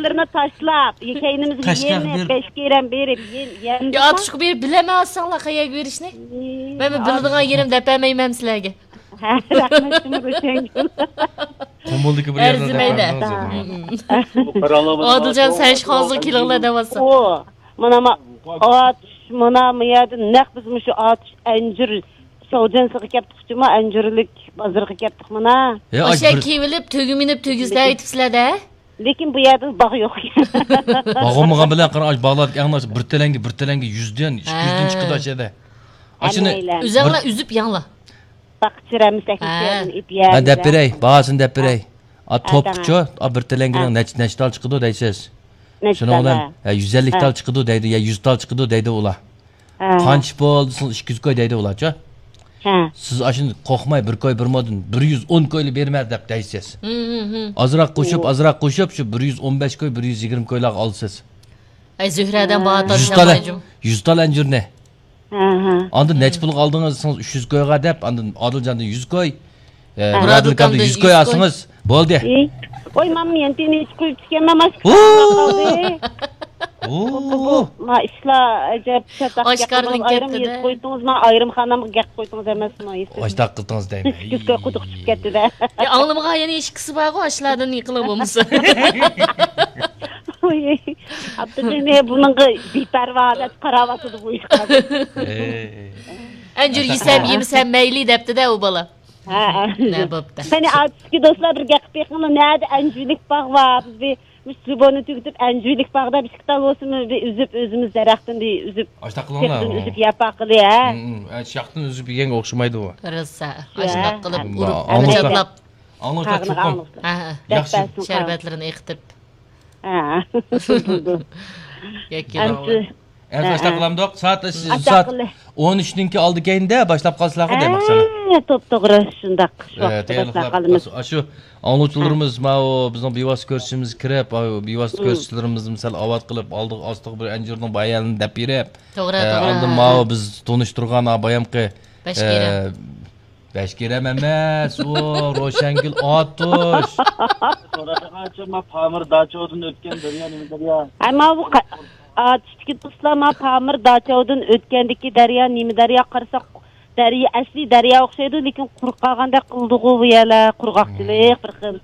Mallarını taşlap, yekeynimizi yenip, beşkeyren berip, yenip. Ya atışkı bir bilemezsen la kayak verişini. Ben bildiğin yerim depemeymem sizlerge. Rahmet Cumhurbaşkanı. Komboldaki bir yerden Adılcan sen şu hazır kilolar devasa. O, mana atış, mana mıyadın, nek bizim şu atış, encir, soğucan sıkı yaptık cuma, encirlik, bazırlık yaptık mana. O şey kivilip, tügümünüp, tügüzler etipsizler de. Lekin bu yerda bağ yok. Bağımıgan bilen qara bağladık anlaş bir telengi 100'den 200'den çıktı aşağıda. Aşını üzerine üzüp yanla. Bakçıramız tekniklerini ip yerinde. Ben depirey, bağasın depirey. A topçu, a bir telenginin neç dal çıkıdı deysiz. Şunu olan 150 dal çıkıdı deydi ya 100 dal çıkıdı deydi ula. Qanç boldu 200 koy deydi ula ço. Siz aşın qoqmay bir koy bir modun 110 koylu bermer dep deysiz. Azırak qo'shib şu 115 koy 120 koylar alsız. Ay Zühre'den bağ taşlamayacağım. 100 dal encir ne? Andın neç pul aldınız 300 koyga dep andın Adılcan'dan 100 koy. Muradılkam'dan 100 koy alsınız. Boldu. Oy mam yentini hiç koyup tükemem aşkı. Ma isla acayip şatak Aşkarlık ayrım etti de. yez koydunuz ma ayrım hanım gek koydunuz emas mı? Aştak kıldınız deyim. Küskö kuduk çıkıp ketdi de. Ya anlamığa yeni işkisi var o aşılardan yıkılıp olmuşsa. Oy. Abdülcene bunun bipervadet karavatıdı bu iş kadın. Öncür yemesem meyli depti de o bala. Ne babda. Seni artık dostlar bir gek bekliyor. Nerede encülik bağ var? Biz bir müslümanı tüketip encülik bağda bir çıktal olsun bir üzüp özümüz derekten bir üzüp. Aştak kılınlar mı? Üzüp yapaklı ya. Şaktın üzüp yenge okşamaydı o. Kırılsa. Aştak kılıp Anlaştık. vurup bıçaklap. Anlaştık çok kom. Yaxşı şerbetlerini eğitip. Aştak kılamdık. Saat 13'ninki aldık eyinde başlap kalsılakı demek sana. Top doğru şundak. Şu anlatçılarımız bizim bivas görüşümüz kirep, bivas görüşçülerimiz misal avat kılıp aldık astık bir encirden bayanını dep berip. Aldım biz tanıştırgan bayamqı Beşkerem emas, o Roşengül Atuş. Sonra Pamir Daço'dan ötken derya nimi derya. Ama bu Atıştaki dostlama Pamir Daço'dan ötkendiki derya nimi derya qarsak derya asli derya oxşaydı lekin qurqaganda qıldığı bu yala qurqaqçılık bir xil.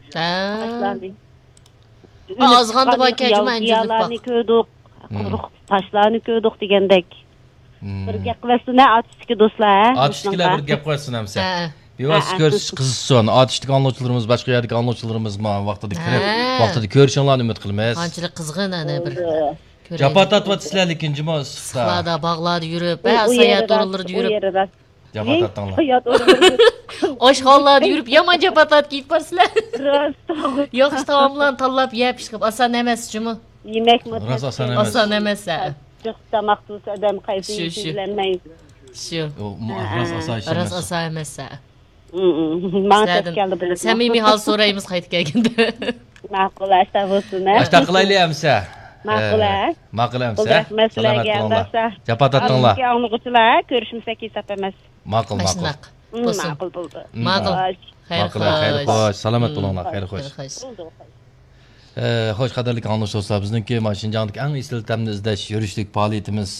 Azğandı bak kecme encirlik bak. Quruq taşlarını köydük degandek. Bir gap qılasına atıştaki dostlar. Atıştakiler bir gap qo'ysin hamsa. Bevas ko'rish qizishsin. Atıştaki anlovchilarimiz, boshqa yerdagi anlovchilarimiz vaqtida kirib, vaqtida ko'rishinglarni umid qilamiz. Qanchalik qizg'in ana bir. Japat atvatsizlar lekin jimo issiqda. Issiqlarda, bog'larda yurib, sayat o'rinlarda yurib. Japat atdinglar. Oshxonalarda yurib, yomon japat at kiyib borsizlar. Yaxshi taomlarni tanlab yeb chiqib, oson emas jimo. Yemekmi? Oson emas. Tamaq tutsa adam qaysi izlanmaydi. Shu. Ras asa emas. Ma'qul keldi bu. Samimiy hol so'raymiz qaytib kelganda. Ma'qul ashta bo'lsin. Ashta qilaylik hamsa. Ma'qul hamsa. Salomat bo'linglar. Japat atdinglar. Anglag'uchilar ko'rishimizga kesap emas. Ma'qul. Ma'qul bo'ldi. Ma'qul. Xayr xo'sh. Salomat bo'linglar. Xayr xo'sh. Xo'sh qadrli anglish do'stlar, bizniki Shinjongdagi eng esil ta'mni izlash yurishlik faoliyatimiz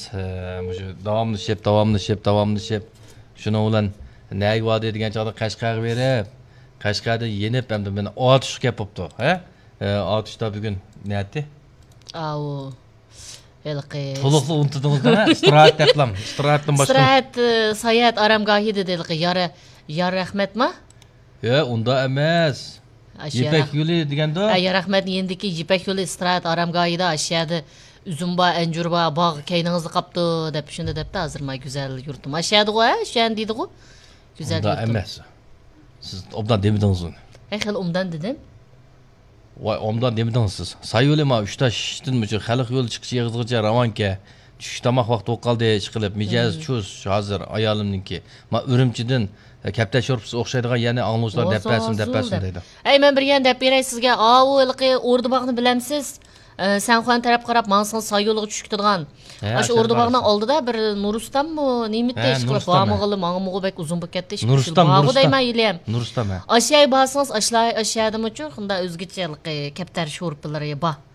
davomlashib shuning bilan nega va'da degan chog'da Qashqarga berib, Qashqarda yenib hamda meni otish kelib qopti, ha? Otishda bugun niyati? Au. Elqi. To'liqli unuttingizmi? Istirohat deblam. Istirohatdan boshqa. Istirohat sayat aramgohi dedi yar rahmatmi? Yo, unda emas. Yipak yo'li deganda? Ya rahmat yendiki Yipak yo'li istirohat aramgohida aşağıda üzümba, encurba, bog' kayningizni qapti deb shunda debdi hozir güzel yurtim. Aşağıda qo'y, shan deydi qo'y. Güzel yurtim. Unda emas. Siz obdan demidingiz uni. Xil umdan dedim. Voy, omdan demidingiz siz. Sayyo'li ma 3 ta shishtinmi shu xalq yo'li chiqish yig'izgacha ravonga tush tamoq vaqti o'qaldi chiqilib mijoz chus hozir ayolimniki. Ma Urumchidan Kapta sho'rpisi o'xshaydigan yana anglovchilar deppasim deydi. Ey men bir yan deb beray sizga. O ilqi O'rdibog'ni bilamsiz? Sanxon taraf qarab mansın sayyo'liga tushib ketadigan. Shu O'rdibog'ning oldida bir Nurustammi, nimitda ish qilib, bo'mog'ili, mang'mog'i bek uzun bo'lib ketdi. Nurustam deyman yilem. Nurustam. Aşağıya bassanız aşağıda mı çok? Onda özgüçe ilqi kaptar sho'rpilari bor.